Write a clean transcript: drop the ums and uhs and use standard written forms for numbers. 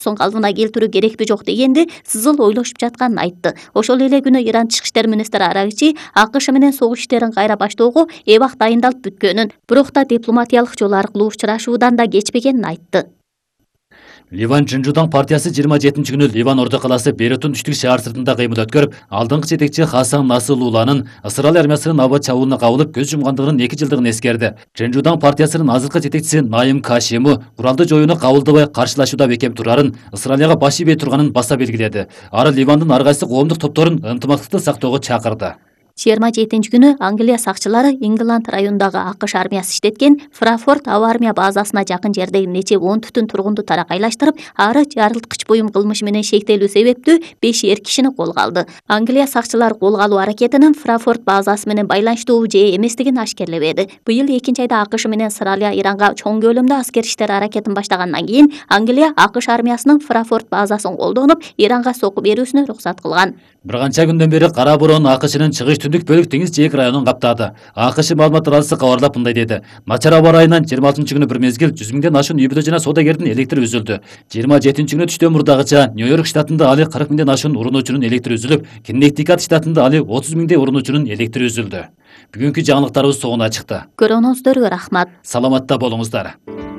соң калыбына келтирүү керекпи жок дегенди сызыл ойлошуп жатканын айтты. Ошол эле күнү Иран Тышкы иштер министри Арагчи АКШ менен согуш иштерин кайра баштоого эбак дайындалып бүткөнүн, бирок да дипломатиялык жол аркылуу учурашуудан да кечпегенин айтты. Ливан Чынжудан партиясы 27 күнү Ливан Орду каласы Бейрутун түштүк шаар сыртында кыймыл өткөрүп, алдыңкы жетекчи Хасан Насрулланын Ысырайыл армиясынын аба чабуулуна кабылып көз жумгандыгынын 2 жылдыгын эскерди. Чынжудан партиясынын азыркы жетекчиси Наим Кашиму куралдуу жоюуну кабылдабай каршылашууда бекем турарын, Ысырайылга баш ийбей турганын баса белгиледи. Ары Ливандын ар кайсы коомдук топторун ынтымактыкты сактоого чакырды. 27 күнү Англия сакчылары Ингланд районундагы АКШ армиясы иштеткен Фрафорт аба армия базасына жакын жердеги нече 10 түтүн тургунду таракайлаштырып, ары жарылткыч буюм кылмышы менен шектелүү себептүү 5 эр кишини колго алды. Англия сакчылары колго алуу аракетинин Фрафорт базасы менен байланыштуу же эместигин ашкерлебеди. Быйыл 2-айда АКШ менен Ысырайыл Иранга чоң көлөмдө аскер иштер аракетин баштагандан кийин Англия АКШ армиясынын Фрафорт базасын колдонуп, Иранга сокку берүүсүнө уруксат кылган. Bir qancha kundan beri Qara Boron AQSh'нын чыгыш түндүк бөлүк деңиз жээк районун каптады. AQSh маалымат аралсы кабарлап мындай деди. Начар аба райынан 26 күнү бир мезгил 100 миңден ашуун үйбүдө жана соодагердин электри үзүлдү. 27 күнү түштөн мурдагыча Нью-Йорк штатында али 40 миңден ашуун урунуучунун электри үзүлүп, Коннектикут штатында али 30 миңдей урунуучунун электри үзүлдү. Бүгүнкү жаңылыктарыбыз соңуна чыкты. Көргөнүңүздөргө рахмат. Саламатта болуңуздар.